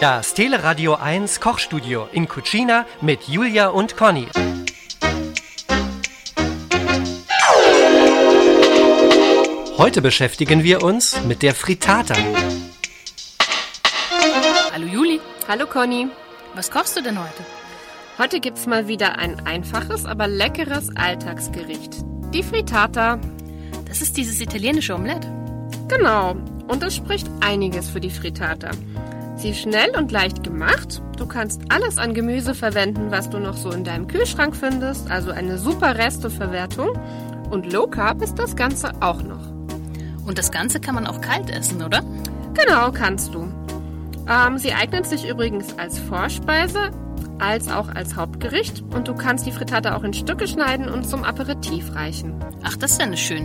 Das Teleradio 1 Kochstudio in Cucina mit Julia und Conny. Heute beschäftigen wir uns mit der Frittata. Hallo Juli. Hallo Conny. Was kochst du denn heute? Heute gibt's mal wieder ein einfaches, aber leckeres Alltagsgericht. Die Frittata. Das ist dieses italienische Omelett. Genau. Und es spricht einiges für die Frittata. Sie ist schnell und leicht gemacht. Du kannst alles an Gemüse verwenden, was du noch so in deinem Kühlschrank findest. Also eine super Resteverwertung. Und Low Carb ist das Ganze auch noch. Und das Ganze kann man auch kalt essen, oder? Genau, kannst du. Sie eignet sich übrigens als Vorspeise, als auch als Hauptgericht. Und du kannst die Frittata auch in Stücke schneiden und zum Aperitif reichen. Ach, das ist ja eine schöne